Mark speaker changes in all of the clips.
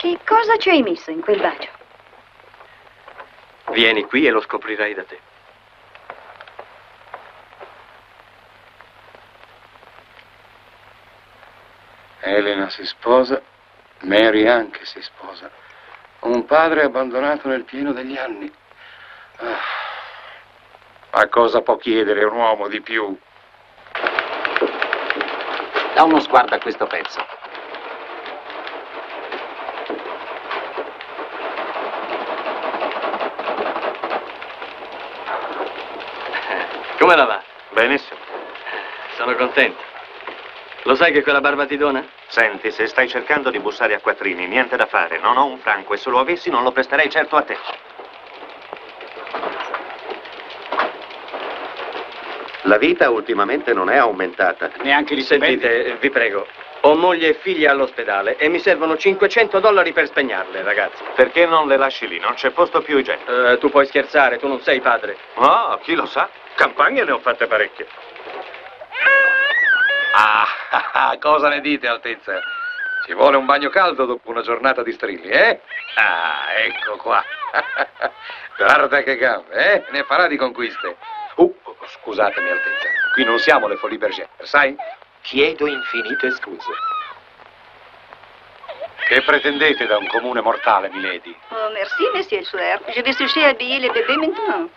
Speaker 1: Che cosa ci hai messo in quel bacio?
Speaker 2: Vieni qui e lo scoprirai da te.
Speaker 3: Elena si sposa, Mary anche si sposa. Un padre abbandonato nel pieno degli anni. Ma cosa può chiedere un uomo di più?
Speaker 4: Da uno sguardo a questo pezzo.
Speaker 2: Come la va?
Speaker 3: Benissimo.
Speaker 2: Sono contento. Lo sai che quella barba ti dona?
Speaker 5: Senti, se stai cercando di bussare a quattrini, niente da fare. Non ho un franco e se lo avessi non lo presterei certo a te.
Speaker 4: La vita ultimamente non è aumentata.
Speaker 2: Neanche gli sentite, vi prego. Ho moglie e figlia all'ospedale e mi servono $500 per spegnarle, ragazzi.
Speaker 5: Perché non le lasci lì? Non c'è posto più igienico.
Speaker 2: Tu puoi scherzare, tu non sei padre.
Speaker 5: Oh, chi lo sa? Campagne ne ho fatte parecchie.
Speaker 3: Cosa ne dite, Altezza? Ci vuole un bagno caldo dopo una giornata di strilli, eh? Ecco qua. Guarda che gambe, eh? Ne farà di conquiste. Scusatemi, Altezza. Qui non siamo le Folies Bergère, sai?
Speaker 4: Chiedo infinite scuse.
Speaker 3: Che pretendete da un comune mortale, milady?
Speaker 1: Oh, merci, monsieur le soeur. Je vais chercher à habiller les bébés maintenant.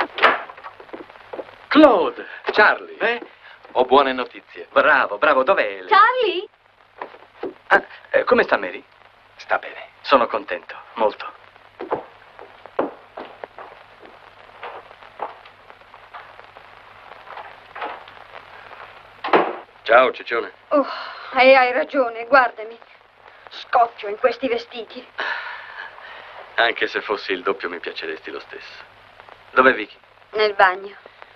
Speaker 2: Claude! Charlie! Ho buone notizie. Bravo, bravo, dov'è lei?
Speaker 1: Charlie?
Speaker 2: Come sta Mary?
Speaker 4: Sta bene.
Speaker 2: Sono contento, molto. Ciao, ciccione.
Speaker 1: Oh, hai ragione, guardami. Scoppio in questi vestiti.
Speaker 2: Anche se fossi il doppio mi piaceresti lo stesso. Dov'è Vicky?
Speaker 1: Nel bagno.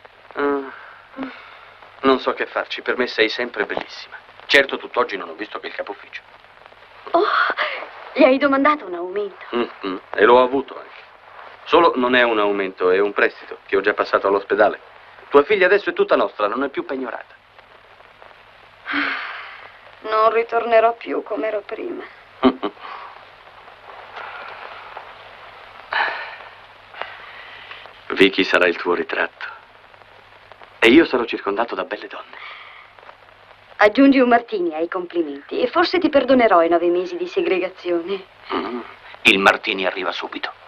Speaker 2: Non so che farci, per me sei sempre bellissima. Certo, tutt'oggi non ho visto che il capo ufficio.
Speaker 1: Oh, gli hai domandato un aumento.
Speaker 2: E l'ho avuto anche. Solo non è un aumento, è un prestito che ho già passato all'ospedale. Tua figlia adesso è tutta nostra, non è più pegnorata.
Speaker 1: Non ritornerò più come ero prima.
Speaker 2: Vicky sarà il tuo ritratto. E io sarò circondato da belle donne.
Speaker 1: Aggiungi un martini ai complimenti e forse ti perdonerò i 9 mesi di segregazione.
Speaker 4: Il martini arriva subito.